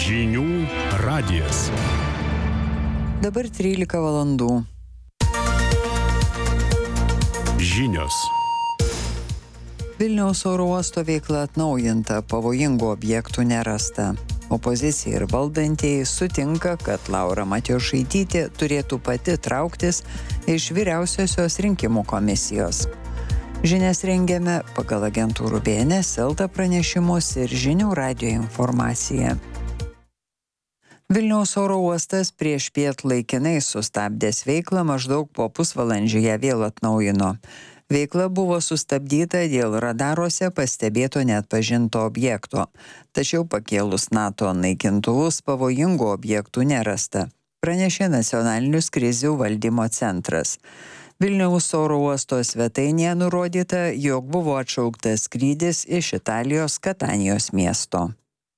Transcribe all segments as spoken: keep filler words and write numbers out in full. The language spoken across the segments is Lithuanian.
Žinių radijas. Dabar trylika valandų. Žinios. Vilniaus oro uosto veikla atnaujinta, pavojingų objektų nerasta. Opozicija ir valdantieji sutinka, kad Laura Matjošaitytė turėtų pati trauktis iš vyriausiosios rinkimų komisijos. Žinias rengiame pagal agentūrų B N S, Elta pranešimus ir Žinių radijo informaciją. Vilniaus oro uostas prieš piet laikinai sustabdęs veiklą, maždaug po pusvalandžio ją vėl atnaujino. Veikla buvo sustabdyta dėl radaruose pastebėto neatpažinto objekto, tačiau pakėlus NATO naikintuvus pavojingų objektų nerasta, pranešė Nacionalinis krizių valdymo centras. Vilniaus oro uosto svetainėje nurodyta, jog buvo atšauktas skrydis iš Italijos Katanijos miesto.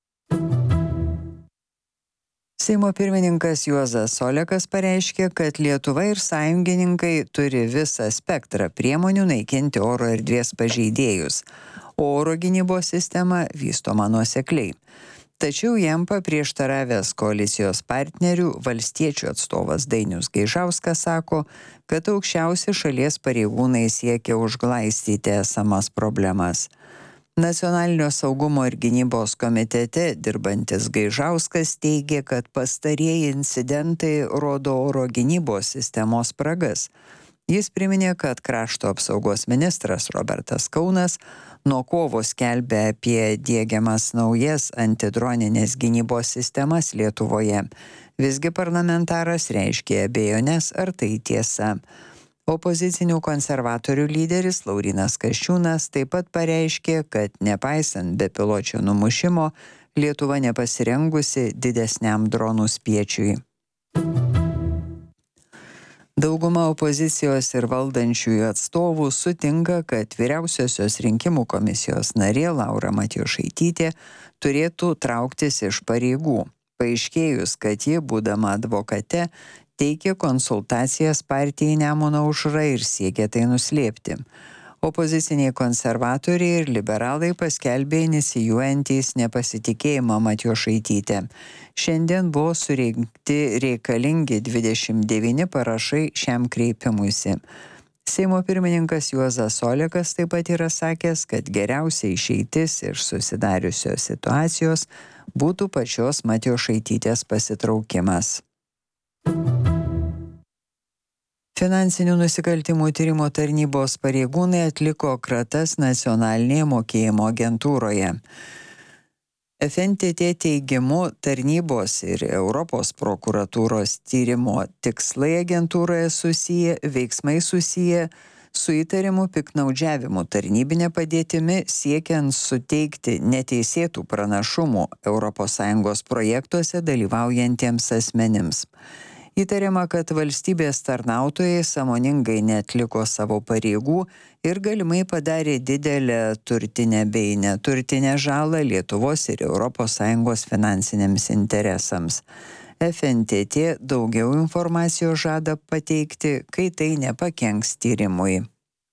Seimo pirmininkas Juozas Olekas pareiškė, kad Lietuva ir sąjungininkai turi visą spektrą priemonių naikinti oro erdvės pažeidėjus, o oro gynybos sistema vystoma nuosekliai. Tačiau jam paprieštaravęs koalicijos partnerių valstiečių atstovas Dainius Gaižauskas sako, kad aukščiausi šalies pareigūnai siekia užglaistyti esamas problemas. Nacionalinio saugumo ir gynybos komitete dirbantis Gaižauskas teigė, kad pastarieji incidentai rodo oro gynybos sistemos spragas. Jis priminė, kad krašto apsaugos ministras Robertas Kaunas nuo kovo skelbė apie diegiamas naujas antidroninės gynybos sistemas Lietuvoje. Visgi parlamentaras reiškė abejones, ar tai tiesa. Opozicinių konservatorių lyderis Laurynas Kasčiūnas taip pat pareiškė, kad nepaisant bepiločio numušimo, Lietuva nepasirengusi didesniam dronų spiečiui. Dauguma opozicijos ir valdančiųjų atstovų sutinka, kad vyriausiosios rinkimų komisijos narė Laura Matjošaitytė turėtų trauktis iš pareigų, paaiškėjus, kad ji, būdama advokate, teikė konsultacijas partijai Nemuno aušra ir siekė tai nuslėpti. Opoziciniai konservatoriai ir liberalai paskelbė inicijuojantys nepasitikėjimą Matjošaitytę. Šiandien buvo surinkti reikalingi dvidešimt devyni parašai šiam kreipimuisi. Seimo pirmininkas Juozas Olekas taip pat yra sakęs, kad geriausia išeitis iš susidariusios situacijos būtų pačios Matjošaitytės pasitraukimas. Finansinių nusikaltimų tyrimo tarnybos pareigūnai atliko kratas nacionalinėje mokėjimo agentūroje. F N T T teigimu tarnybos ir Europos prokuratūros tyrimo tikslai agentūroje susiję, veiksmai susiję su įtarimu piktnaudžiavimu tarnybinė padėtimi siekiant suteikti neteisėtų pranašumų Europos Sąjungos projektuose dalyvaujantiems asmenims. Įtariama, kad valstybės tarnautojai sąmoningai neatliko savo pareigų ir galimai padarė didelę turtinę bei neturtinę žalą Lietuvos ir Europos Sąjungos finansiniams interesams. F N T T daugiau informacijos žada pateikti, kai tai nepakenks tyrimui.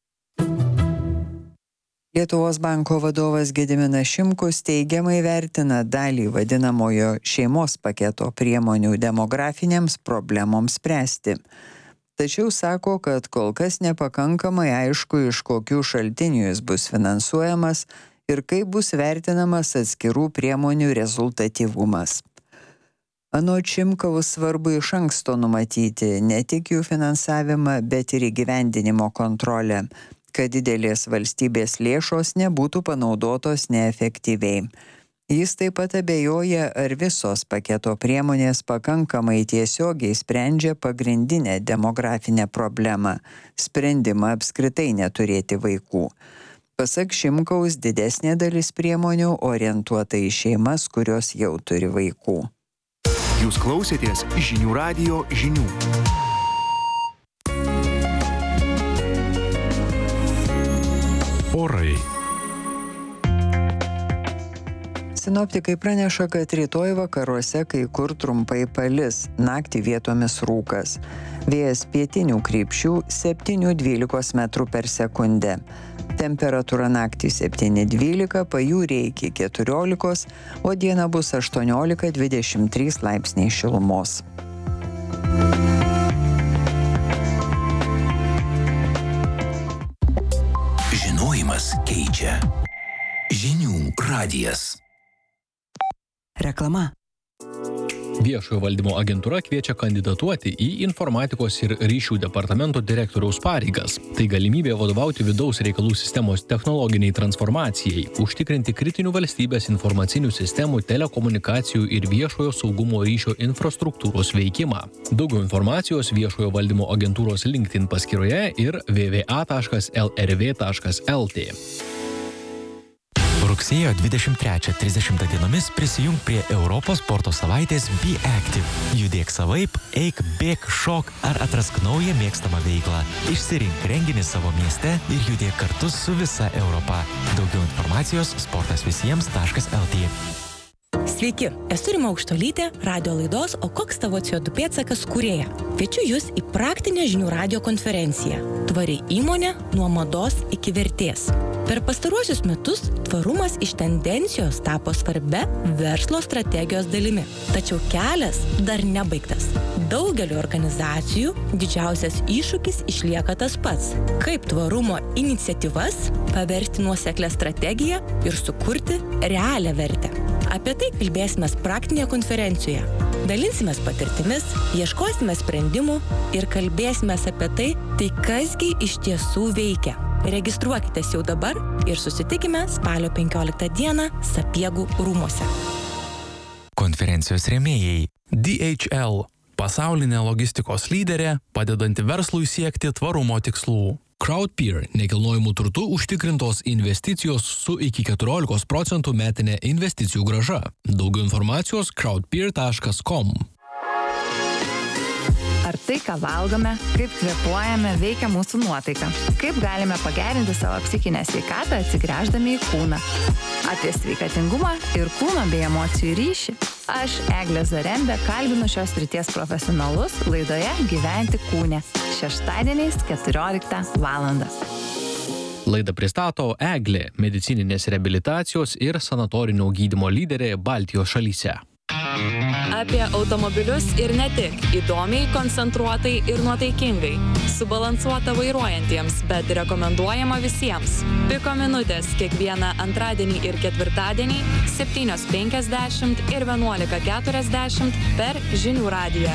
Lietuvos banko vadovas Gediminas Šimkus teigiamai vertina dalį vadinamojo šeimos paketo priemonių demografinėms problemoms spręsti. Tačiau sako, kad kol kas nepakankamai aišku, iš kokių šaltinių jis bus finansuojamas ir kaip bus vertinamas atskirų priemonių rezultatyvumas. Anot Šimkaus svarbu iš anksto numatyti ne tik jų finansavimą, bet ir įgyvendinimo kontrolę, kad didelės valstybės lėšos nebūtų panaudotos neefektyviai. Jis taip pat abejoja, ar visos paketo priemonės pakankamai tiesiogiai sprendžia pagrindinę demografinę problemą – sprendimą apskritai neturėti vaikų. Pasak Šimkaus, didesnė dalis priemonių orientuota į šeimas, kurios jau turi vaikų. Jūs klausėtės Žinių radijo žinių. Orai. Sinoptikai praneša, kad rytoj vakaruose kai kur trumpai palis, naktį vietomis rūkas. Vėjas pietinių krypčių septyni dvylika metrų per sekundę. Temperatūra naktį septyni dvylika, pajūryje iki keturiolikos, o dieną bus aštuoniolika dvidešimt trys laipsniai šilumos. Žinojimas keičia. Žinių radijas. Reklama. Viešojo valdymo agentūra kviečia kandidatuoti į informatikos ir ryšių departamento direktoriaus pareigas. Tai galimybė vadovauti vidaus reikalų sistemos technologiniai transformacijai, užtikrinti kritinių valstybės informacinių sistemų, telekomunikacijų ir viešojo saugumo ryšio infrastruktūros veikimą. Daugiau informacijos viešojo valdymo agentūros LinkedIn paskyroje ir w w w taškas l r v taškas l t. Rugsėjo dvidešimt trečią trisdešimtą dienomis prisijunk prie Europos sporto savaitės Be Active. Judėk savaip, eik, bėk, šok ar atrask naują mėgstamą veiklą. Išsirink renginį savo mieste ir judėk kartu su visa Europa. Daugiau informacijos sportas visiems taškas l t. Sveiki, esu Rima Aukštolytė, radio laidos O koks tavo C O du pėdsakas kūrėja. Kviečiu jūs į praktinę žinių radijo konferenciją Tvari įmonė nuo mados iki vertės. Per pastaruosius metus tvarumas iš tendencijos tapo svarbia verslo strategijos dalimi. Tačiau kelias dar nebaigtas. Daugeliu organizacijų didžiausias iššūkis išlieka tas pats. Kaip tvarumo iniciatyvas paversti nuoseklią strategiją ir sukurti realią vertę. Apie tai kalbėsime praktinėje konferencijoje. Dalinsimės patirtimis, ieškosime sprendimų ir kalbėsime apie tai, tai kasgi iš tiesų veikia. Registruokitės jau dabar ir susitikime spalio penkioliktą dieną Sapiegų rūmuose. Konferencijos rėmėjai. D H L – pasaulinė logistikos lyderė, padedanti verslui siekti tvarumo tikslų. Crowdpeer – nekilnojamų turtų užtikrintos investicijos su iki keturiolikos procentų metinė investicijų grąža. Daugiau informacijos crowdpeer taškas com. Ar tai, ką valgome, kaip kvėpuojame, veikia mūsų nuotaiką? Kaip galime pagerinti savo psichinę sveikatą atsigręždami į kūną? Apie sveikatingumą ir kūno bei emocijų ryšį. Aš, Eglė Zarembė, kalbinu šios srities profesionalus laidoje Gyventi kūne. Šeštadieniais keturioliktą valandą. Laidą pristato Eglė, medicininės reabilitacijos ir sanatorinio gydymo lyderė Baltijos šalyse. Apie automobilius ir ne tik, įdomiai, koncentruotai ir nuotaikingai. Subalansuota vairuojantiems, bet rekomenduojama visiems. Piko minutės kiekvieną antradienį ir ketvirtadienį septynios penkiasdešimt ir vienuolika keturiasdešimt per Žinių radiją.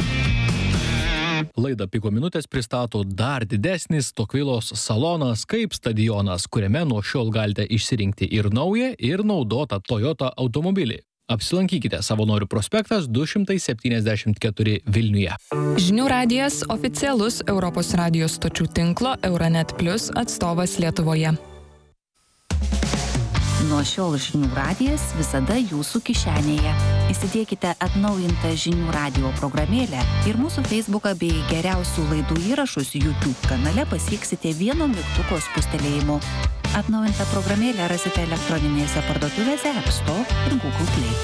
Laidą Piko minutės pristato dar didesnis Tokvilos salonas kaip stadionas, kuriame nuo šiol galite išsirinkti ir naują, ir naudotą Toyota automobilį. Apsilankykite Savanorių prospektas du šimtai septyniasdešimt keturi Vilniuje. Žinių radijas oficialus Europos radijos stočių tinklo Euronet Plus atstovas Lietuvoje. Nuo šiol Žinių radijas visada jūsų kišenėje. Įsidėkite atnaujintą Žinių radijo programėlę ir mūsų Facebooką bei geriausių laidų įrašus YouTube kanale pasieksite vieno mygtuko spustelėjimu. Atnaujintą programėlę rasite elektroninėse parduotuvėse App Store ir Google Play.